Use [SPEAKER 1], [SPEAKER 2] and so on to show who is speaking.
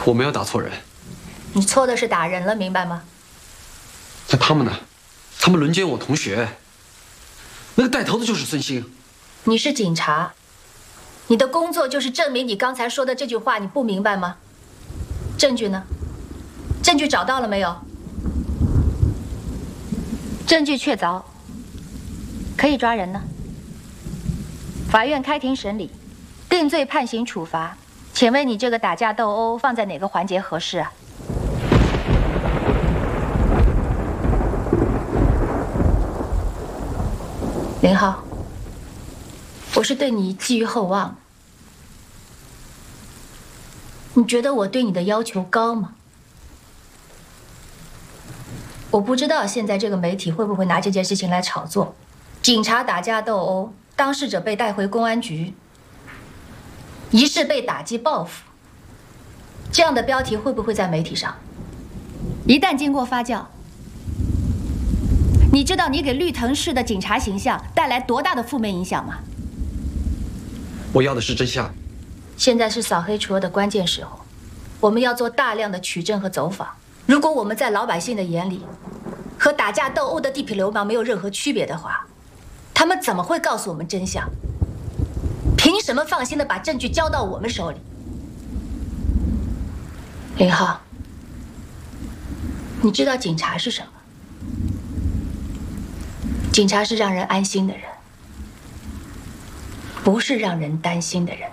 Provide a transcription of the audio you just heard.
[SPEAKER 1] 我没有打错人。
[SPEAKER 2] 你错的是打人了，明白吗？
[SPEAKER 1] 那他们呢？他们轮奸我同学，那个带头的就是孙兴。
[SPEAKER 2] 你是警察，你的工作就是证明你刚才说的这句话，你不明白吗？证据呢？证据找到了没有？证据确凿，可以抓人呢。法院开庭审理，定罪判刑处罚。请问你这个打架斗殴放在哪个环节合适啊？林浩，我是对你寄予厚望。你觉得我对你的要求高吗？我不知道现在这个媒体会不会拿这件事情来炒作。警察打架斗殴，当事者被带回公安局，疑似被打击报复，这样的标题会不会在媒体上？一旦经过发酵，你知道你给绿藤市的警察形象带来多大的负面影响吗？
[SPEAKER 1] 我要的是真相。
[SPEAKER 2] 现在是扫黑除恶的关键时候，我们要做大量的取证和走访。如果我们在老百姓的眼里和打架斗殴的地痞流氓没有任何区别的话，他们怎么会告诉我们真相？凭什么放心的把证据交到我们手里？林浩，你知道警察是什么？警察是让人安心的人，不是让人担心的人。